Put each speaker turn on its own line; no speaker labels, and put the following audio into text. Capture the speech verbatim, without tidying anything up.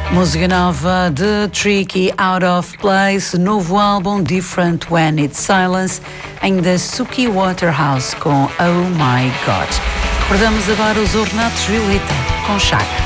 Música nova de Tricky, Out of Place, novo álbum Different When It's Silence, ainda Suki Waterhouse com Oh My God. Recordamos agora os Ornatos Violeta com Chaga.